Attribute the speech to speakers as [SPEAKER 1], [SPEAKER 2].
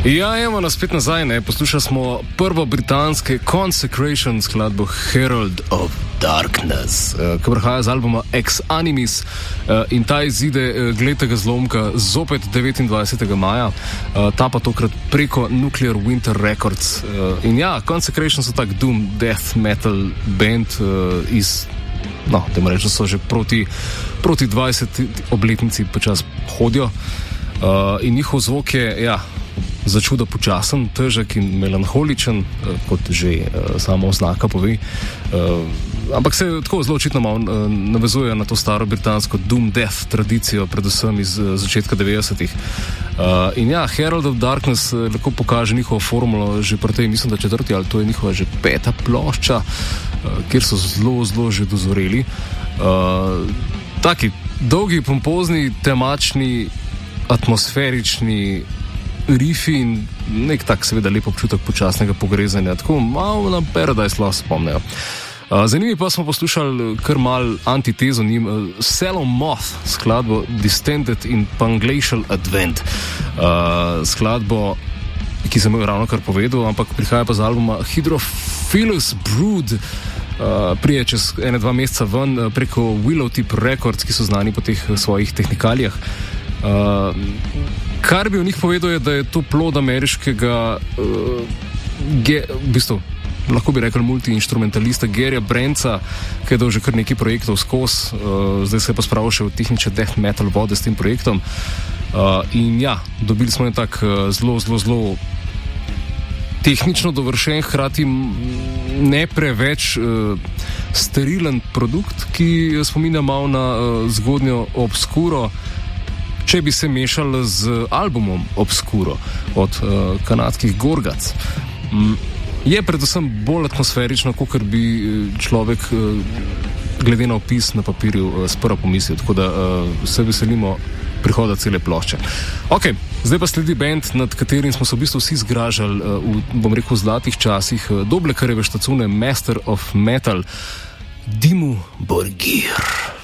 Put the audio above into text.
[SPEAKER 1] Ja, evo nas spet nazaj, ne. Poslušali smo prvo britanske Consecration skladbo Herald of Darkness, ki prihaja z albuma Ex Animis in ta izide, glede tega zlomka, zopet 29. maja, ta pa tokrat preko Nuclear Winter Records. In ja, Consecration so tak doom death metal band iz, no, temu rečem, so že proti 20 obletnici počas hodijo in njihov zvok je, ja, začuda počasen, težek in melanholičen, kot že sama oznaka pove. Ampak se tako zelo očitno malo navezuje na to staro britansko doom death tradicijo, predvsem iz začetka 90-ih. In ja, Herald of Darkness lahko pokaže njihovo formulo že pri tej, mislim, da četrti, ali to je njihova že peta plošča, kjer so zelo že dozoreli. Taki dolgi, pompozni, temačni, atmosferični rifi in nek tak seveda lep občutek počasnega pogrezanja, tako malo na Paradise Lost spomnejo. Zanimivo pa smo poslušali kar mal antitezo njim, Sallow Moth, skladbo Distended in Panglacial Advent, skladbo, ki sem jo ravno kar povedal, ampak prihaja pa z albuma Hydrophilus Brood, prije čez 1-2 meseca ven preko Willow Tip Records, ki so znani po teh svojih tehnikalijah. Kar bi o njih povedal je, da je to plod ameriškega v bistvu, lahko bi rekel multi-instrumentalista Garyja Brentsa, ki je dal že kar nekaj projektov skozi, zdaj se je pa spravil še v tehnične death metal vode s tem projektom. In ja, dobili smo en tak zelo tehnično dovršen, hkrati ne preveč sterilen produkt, ki spominja malo na zgodnjo Obscuro, če bi se mešal z albumom Obscuro od kanadskih Gorguts. Je predvsem bolj atmosferično, kot bi človek glede na opis na papirju sprva pomislil, tako da se veselimo prihoda cele plošče. Ok, zdaj pa sledi band, nad katerim smo se v bistvu vsi zgražali bom rekel, v zlatih časih, Doblekarjeve štacune Master of Metal, Dimmu Borgir.